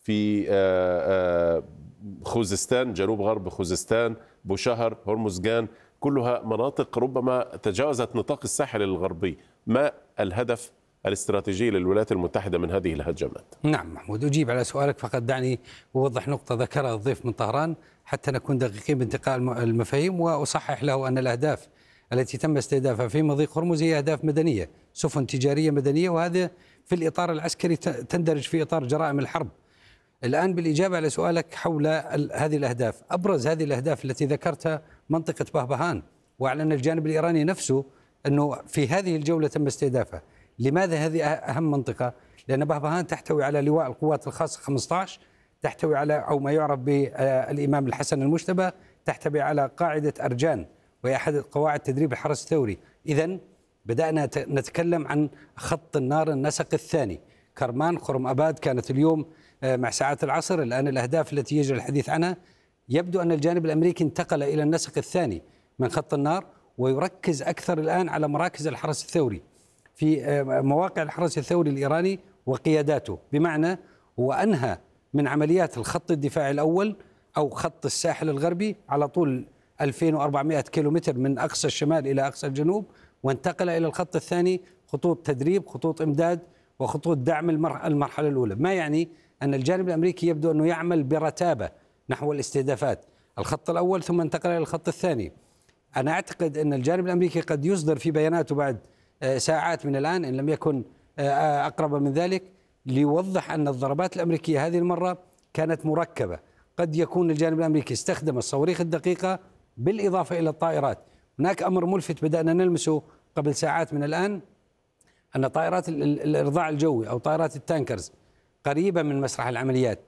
في خوزستان، جنوب غرب خوزستان، بوشهر، هرمزجان، كلها مناطق ربما تجاوزت نطاق الساحل الغربي. ما الهدف الاستراتيجي للولايات المتحدة من هذه الهجمات؟ نعم محمود، أجيب على سؤالك، فقط دعني أوضح نقطة ذكرها الضيف من طهران حتى نكون دقيقين بانتقال المفاهيم، وأصحح له أن الأهداف التي تم استهدافها في مضيق هرمز هي أهداف مدنية، سفن تجارية مدنية، وهذا في الإطار العسكري تندرج في إطار جرائم الحرب. الآن بالإجابة على سؤالك حول هذه الأهداف، أبرز هذه الأهداف التي ذكرتها منطقة بهبهان، وأعلن الجانب الإيراني نفسه أنه في هذه الجولة تم استهدافها. لماذا هذه أهم منطقة؟ لأن بهبهان تحتوي على لواء القوات الخاصة 15، تحتوي على أو ما يعرف بالإمام الحسن المجتبى، تحتوي على قاعدة أرجان وهي أحد قواعد تدريب الحرس الثوري. إذن بدأنا نتكلم عن خط النار النسق الثاني. كرمان، خرم أباد كانت اليوم مع ساعات العصر. الآن الأهداف التي يجري الحديث عنها يبدو أن الجانب الأمريكي انتقل إلى النسق الثاني من خط النار، ويركز أكثر الآن على مراكز الحرس الثوري في مواقع الحرس الثوري الإيراني وقياداته، بمعنى هو أنهى من عمليات الخط الدفاعي الأول أو خط الساحل الغربي على طول 2400 كيلومتر من أقصى الشمال إلى أقصى الجنوب، وانتقل إلى الخط الثاني، خطوط تدريب، خطوط إمداد، وخطوط دعم المرحلة الأولى. ما يعني أن الجانب الأمريكي يبدو أنه يعمل برتابة نحو الاستهدافات، الخط الأول ثم انتقل إلى الخط الثاني. أنا أعتقد أن الجانب الأمريكي قد يصدر في بياناته بعد ساعات من الآن إن لم يكن أقرب من ذلك، ليوضح أن الضربات الأمريكية هذه المرة كانت مركبة. قد يكون الجانب الأمريكي استخدم الصواريخ الدقيقة بالإضافة إلى الطائرات. هناك أمر ملفت بدأنا نلمسه قبل ساعات من الآن، أن طائرات الإرضاع الجوي أو طائرات التانكرز قريبة من مسرح العمليات،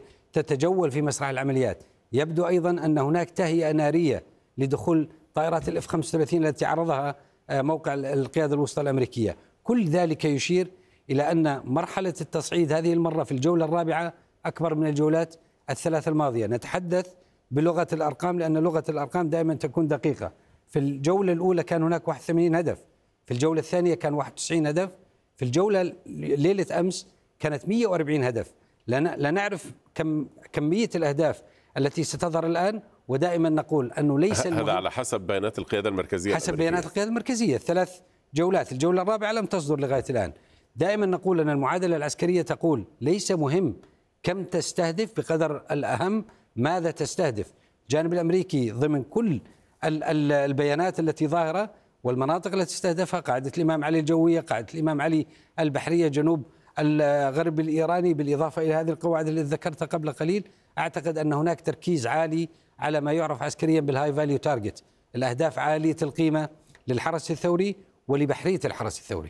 تتجول في مسرح العمليات. يبدو أيضا أن هناك تهيئة نارية لدخول طائرات الإف 35 التي عرضها موقع القيادة الوسطى الأمريكية. كل ذلك يشير إلى أن مرحلة التصعيد هذه المرة في الجولة الرابعة أكبر من الجولات الثلاث الماضية. نتحدث بلغة الأرقام لأن لغة الأرقام دائما تكون دقيقة. في الجولة الأولى كان هناك 81 هدف، في الجولة الثانية كان 91 هدف، في الجولة ليلة أمس كانت 140 هدف. لا نعرف كمية الأهداف التي ستظهر الآن، ودائما نقول أنه ليس هذا على حسب بيانات القيادة المركزية حسب بيانات القيادة المركزية. الثلاث جولات، الجولة الرابعة لم تصدر لغاية الآن. دائما نقول أن المعادلة العسكرية تقول ليس مهم كم تستهدف بقدر الأهم ماذا تستهدف. الجانب الأمريكي ضمن كل البيانات التي ظاهرة والمناطق التي استهدفها، قاعدة الإمام علي الجوية، قاعدة الإمام علي البحرية جنوب الغرب الإيراني، بالإضافة إلى هذه القواعد التي ذكرتها قبل قليل، أعتقد أن هناك تركيز عالي على ما يعرف عسكريا بالهاي فاليو تارجت، الأهداف عالية القيمة للحرس الثوري ولبحرية الحرس الثوري.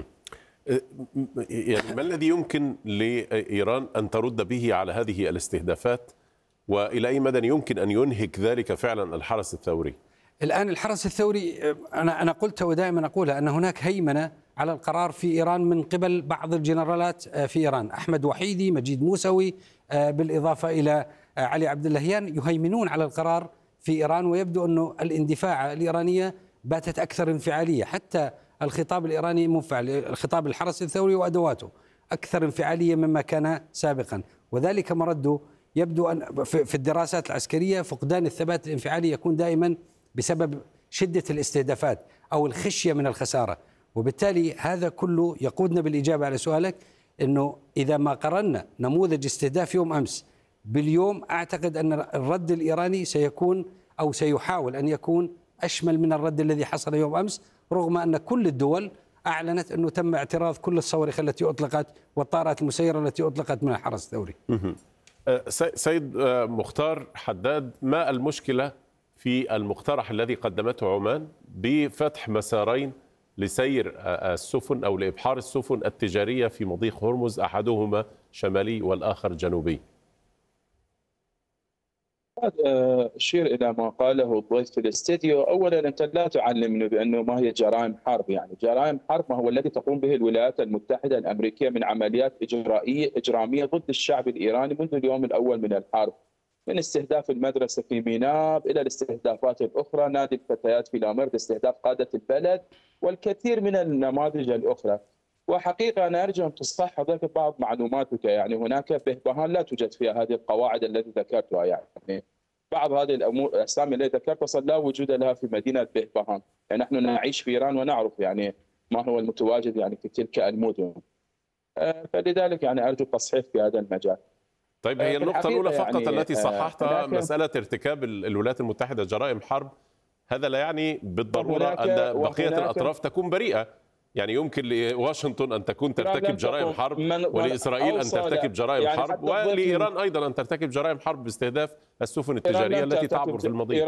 يعني ما الذي يمكن لإيران أن ترد به على هذه الاستهدافات، وإلى أي مدى يمكن أن ينهك ذلك فعلا الحرس الثوري؟ الآن الحرس الثوري أنا قلت ودائما أقولها أن هناك هيمنة على القرار في إيران من قبل بعض الجنرالات في إيران، أحمد وحيدي، مجيد موسوي، بالإضافة إلى علي عبد اللهيان، يهيمنون على القرار في إيران. ويبدو أنه الاندفاع الإيرانية باتت أكثر انفعالية، حتى الخطاب الإيراني منفعل، الخطاب الحرس الثوري وأدواته أكثر انفعالية مما كان سابقا، وذلك مرده يبدو أن في الدراسات العسكرية فقدان الثبات الانفعالي يكون دائما بسبب شدة الاستهدافات أو الخشية من الخسارة. وبالتالي هذا كله يقودنا بالإجابة على سؤالك أنه إذا ما قررنا نموذج استهداف يوم أمس باليوم، أعتقد أن الرد الإيراني سيكون أو سيحاول أن يكون أشمل من الرد الذي حصل يوم أمس، رغم أن كل الدول أعلنت أنه تم اعتراض كل الصواريخ التي أطلقت والطائرات المسيرة التي أطلقت من الحرس الثوري. سيد مختار حداد، ما المشكلة في المقترح الذي قدمته عمان بفتح مسارين لسير السفن أو لإبحار السفن التجارية في مضيق هرمز، أحدهما شمالي والآخر جنوبي؟ أشير إلى ما قاله الضيف في الاستديو. أولا أنت لا تعلمني بأنه ما هي جرائم حرب، يعني جرائم حرب ما هو الذي تقوم به الولايات المتحدة الأمريكية من عمليات إجرامية ضد الشعب الإيراني منذ اليوم الأول من الحرب، من استهداف المدرسة في ميناب إلى الاستهدافات الأخرى، نادي الفتيات في لامرد، استهداف قادة البلد والكثير من النماذج الأخرى. وحقيقة أنا أرجو أن تصحح حضرتك بعض معلوماتك. يعني هناك بهبهان لا توجد فيها هذه القواعد التي ذكرتها. يعني بعض هذه الأسامي التي ذكرتها أصلا لا وجود لها في مدينة بهبهان. يعني نحن نعيش في إيران ونعرف يعني ما هو المتواجد يعني في تلك المدن. فلذلك يعني أرجو التصحيح في هذا المجال. طيب، هي النقطة الأولى فقط يعني التي صححتها مسألة ارتكاب الولايات المتحدة جرائم حرب. هذا لا يعني بالضرورة أن بقية الأطراف تكون بريئة. يعني يمكن لواشنطن أن تكون ترتكب جرائم حرب، ولإسرائيل أن ترتكب جرائم يعني حرب، ولإيران أيضا أن ترتكب جرائم حرب باستهداف السفن التجارية التي تعبر في المضيق.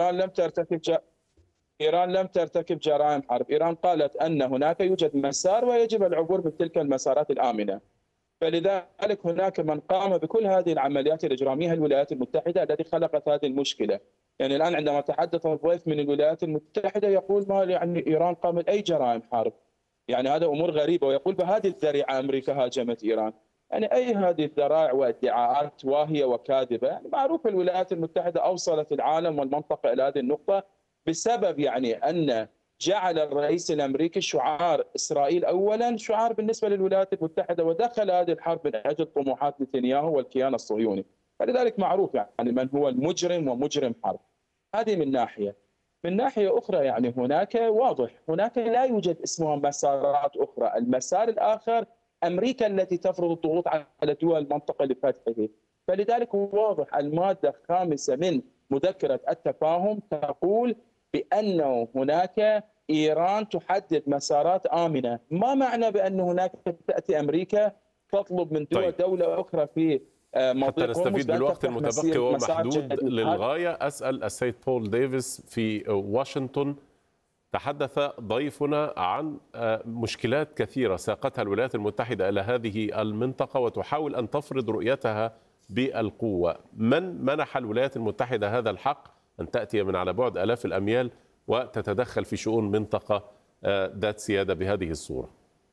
إيران لم ترتكب جرائم حرب. إيران قالت أن هناك يوجد مسار ويجب العبور بتلك المسارات الآمنة. فلذلك هناك من قام بكل هذه العمليات الإجرامية الولايات المتحدة التي خلقت هذه المشكلة. يعني الآن عندما تحدث الضيف من الولايات المتحدة يقول ما يعني إيران قامت أي جرائم حرب. يعني هذا أمور غريبة، ويقول بهذه الذريعة أمريكا هاجمت إيران. يعني أي هذه الذرائع وادعاءات واهية وكاذبة. يعني معروف الولايات المتحدة أوصلت العالم والمنطقة إلى هذه النقطة بسبب يعني أن جعل الرئيس الأمريكي شعار إسرائيل أولا شعار بالنسبة للولايات المتحدة، ودخل هذه الحرب من أجل طموحات نتنياهو والكيان الصهيوني. فلذلك معروف يعني من هو المجرم ومجرم حرب. هذه من ناحية. من ناحية أخرى يعني هناك واضح هناك لا يوجد اسمها مسارات أخرى. المسار الآخر أمريكا التي تفرض الضغوط على دول المنطقة لفتحه. فلذلك واضح المادة الخامسة من مذكرة التفاهم تقول بأنه هناك إيران تحدد مسارات آمنة. ما معنى بأن هناك تأتي أمريكا تطلب من دولة أخرى في حتى نستفيد بالوقت المتبقي وهو محدود للغاية؟ أسأل السيد بول ديفيس في واشنطن. تحدث ضيفنا عن مشكلات كثيرة ساقتها الولايات المتحدة إلى هذه المنطقة وتحاول أن تفرض رؤيتها بالقوة. من منح الولايات المتحدة هذا الحق أن تأتي من على بعد آلاف الأميال وتتدخل في شؤون منطقة ذات سيادة بهذه الصورة؟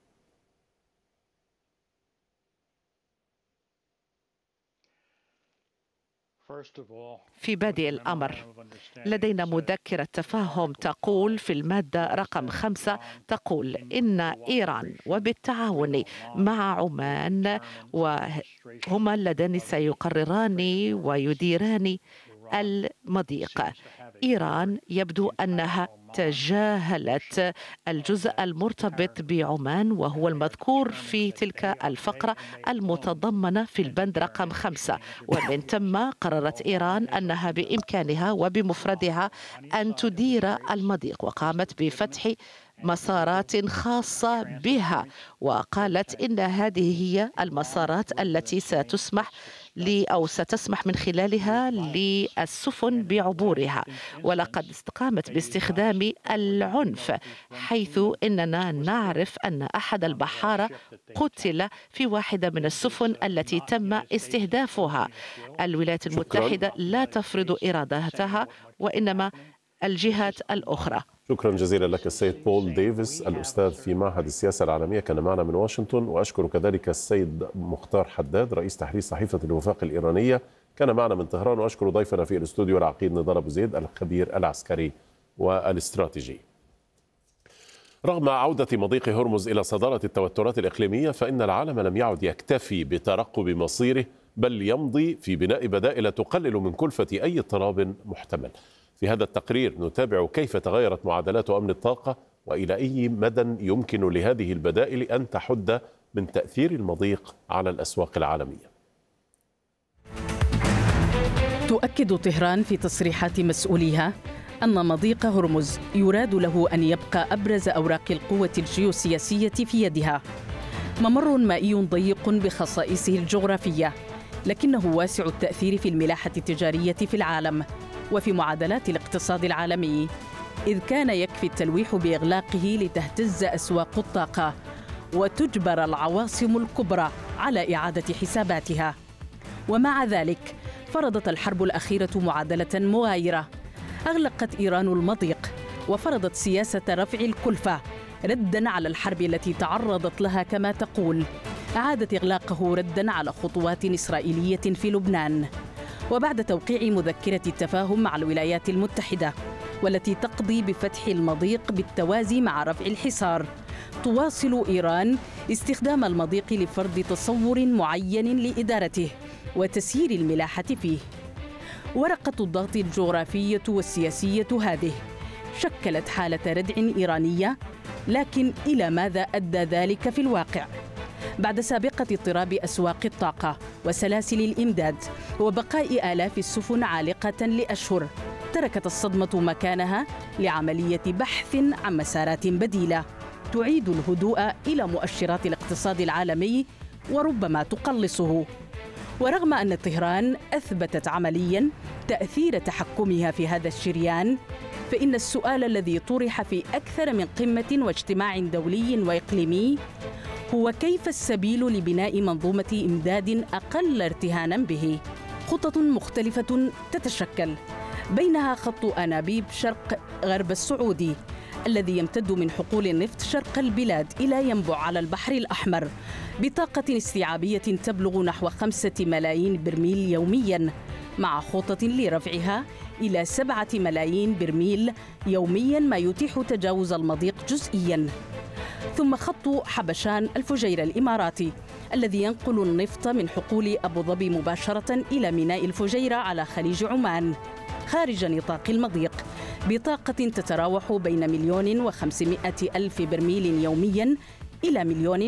في بادئ الأمر لدينا مذكرة تفاهم تقول في المادة رقم 5 تقول إن إيران وبالتعاون مع عمان وهما اللذان سيقرران ويديران المضيق. إيران يبدو أنها تجاهلت الجزء المرتبط بعمان وهو المذكور في تلك الفقرة المتضمنة في البند رقم 5، ومن ثم قررت إيران أنها بإمكانها وبمفردها أن تدير المضيق، وقامت بفتح مسارات خاصة بها، وقالت إن هذه هي المسارات التي ستسمح من خلالها للسفن بعبورها. ولقد قامت باستخدام العنف، حيث إننا نعرف أن أحد البحارة قتل في واحدة من السفن التي تم استهدافها. الولايات المتحدة لا تفرض إرادتها وإنما الجهات الأخرى. شكرا جزيلا لك السيد بول ديفيس الأستاذ في معهد السياسة العالمية، كان معنا من واشنطن. وأشكر كذلك السيد مختار حداد رئيس تحرير صحيفة الوفاق الإيرانية، كان معنا من طهران. وأشكر ضيفنا في الاستوديو العقيد نضال أبو زيد الخبير العسكري والاستراتيجي. رغم عودة مضيق هرمز إلى صدارة التوترات الإقليمية، فإن العالم لم يعد يكتفي بترقب مصيره، بل يمضي في بناء بدائل تقلل من كلفة أي اضطراب محتمل. في هذا التقرير نتابع كيف تغيرت معادلات أمن الطاقة، وإلى أي مدى يمكن لهذه البدائل أن تحد من تأثير المضيق على الأسواق العالمية. تؤكد طهران في تصريحات مسؤوليها أن مضيق هرمز يراد له أن يبقى أبرز أوراق القوة الجيوسياسية في يدها. ممر مائي ضيق بخصائصه الجغرافية، لكنه واسع التأثير في الملاحة التجارية في العالم وفي معادلات الاقتصاد العالمي، إذ كان يكفي التلويح بإغلاقه لتهتز أسواق الطاقة وتجبر العواصم الكبرى على إعادة حساباتها. ومع ذلك فرضت الحرب الأخيرة معادلة مغايرة. أغلقت إيران المضيق وفرضت سياسة رفع الكلفة رداً على الحرب التي تعرضت لها كما تقول. أعادت إغلاقه رداً على خطوات إسرائيلية في لبنان. وبعد توقيع مذكرة التفاهم مع الولايات المتحدة والتي تقضي بفتح المضيق بالتوازي مع رفع الحصار، تواصل إيران استخدام المضيق لفرض تصور معين لإدارته وتسيير الملاحة فيه. ورقة الضغط الجغرافية والسياسية هذه شكلت حالة ردع إيرانية، لكن إلى ماذا أدى ذلك في الواقع؟ بعد سابقة اضطراب أسواق الطاقة وسلاسل الإمداد وبقاء آلاف السفن عالقة لأشهر، تركت الصدمة مكانها لعملية بحث عن مسارات بديلة تعيد الهدوء إلى مؤشرات الاقتصاد العالمي وربما تقلصه. ورغم أن طهران أثبتت عملياً تأثير تحكمها في هذا الشريان، فإن السؤال الذي طرح في أكثر من قمة واجتماع دولي وإقليمي هو كيف السبيل لبناء منظومة إمداد أقل ارتهاناً به. خطط مختلفة تتشكل، بينها خط أنابيب شرق غرب السعودي الذي يمتد من حقول النفط شرق البلاد إلى ينبع على البحر الأحمر بطاقة استيعابية تبلغ نحو 5 ملايين برميل يومياً، مع خطط لرفعها إلى 7 ملايين برميل يومياً، ما يتيح تجاوز المضيق جزئياً. ثم خط حبشان الفجيرة الإماراتي الذي ينقل النفط من حقول أبو ظبي مباشرة إلى ميناء الفجيرة على خليج عمان خارج نطاق المضيق بطاقة تتراوح بين 1,500,000 برميل يومياً إلى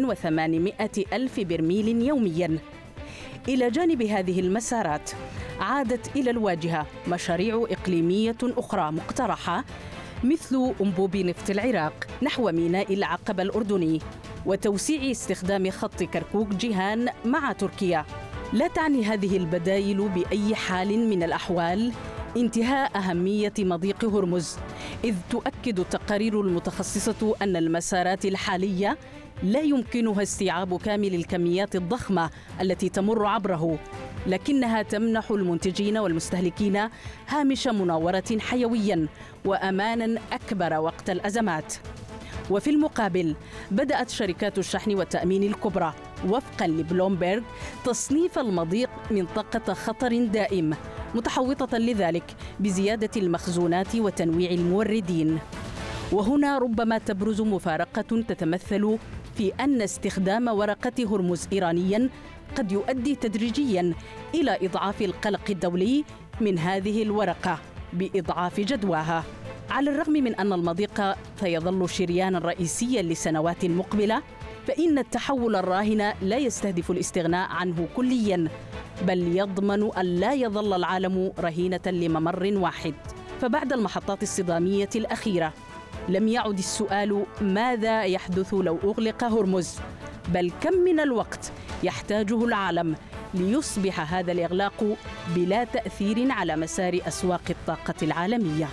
1,800,000 برميل يومياً. إلى جانب هذه المسارات عادت إلى الواجهة مشاريع إقليمية أخرى مقترحة، مثل أنبوب نفط العراق نحو ميناء العقبة الأردني وتوسيع استخدام خط كركوك جيهان مع تركيا. لا تعني هذه البدائل بأي حال من الأحوال انتهاء أهمية مضيق هرمز، إذ تؤكد التقارير المتخصصة أن المسارات الحالية لا يمكنها استيعاب كامل الكميات الضخمة التي تمر عبره، لكنها تمنح المنتجين والمستهلكين هامش مناورة حيوياً وأماناً أكبر وقت الأزمات. وفي المقابل بدأت شركات الشحن والتأمين الكبرى وفقاً لبلومبرغ تصنيف المضيق منطقة خطر دائم، متحوطة لذلك بزيادة المخزونات وتنويع الموردين. وهنا ربما تبرز مفارقة تتمثل في أن استخدام ورقة هرمز إيرانياً قد يؤدي تدريجياً إلى إضعاف القلق الدولي من هذه الورقة بإضعاف جدواها. على الرغم من أن المضيق سيظل شرياناً رئيسياً لسنوات مقبلة، فإن التحول الراهن لا يستهدف الاستغناء عنه كلياً، بل يضمن أن لا يظل العالم رهينة لممر واحد. فبعد المحطات الصدامية الأخيرة لم يعد السؤال ماذا يحدث لو أغلق هرمز، بل كم من الوقت يحتاجه العالم ليصبح هذا الإغلاق بلا تأثير على مسار أسواق الطاقة العالمية.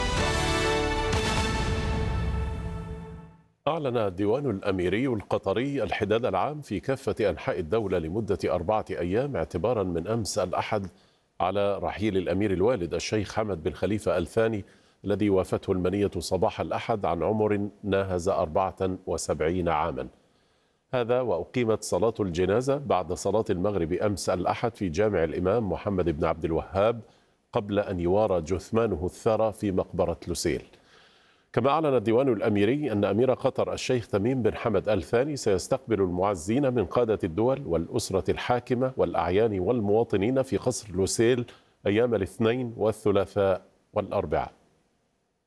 أعلن الديوان الأميري القطري الحداد العام في كافة أنحاء الدولة لمدة 4 أيام اعتباراً من أمس الأحد على رحيل الأمير الوالد الشيخ حمد بن خليفة الثاني الذي وافته المنية صباح الأحد عن عمر ناهز 74 عاماً. هذا وأقيمت صلاة الجنازة بعد صلاة المغرب أمس الأحد في جامع الإمام محمد بن عبد الوهاب، قبل أن يوارى جثمانه الثرى في مقبرة لوسيل. كما أعلن الديوان الأميري أن أمير قطر الشيخ تميم بن حمد الثاني سيستقبل المعزين من قادة الدول والأسرة الحاكمة والأعيان والمواطنين في قصر لوسيل أيام الاثنين والثلاثاء والأربعاء.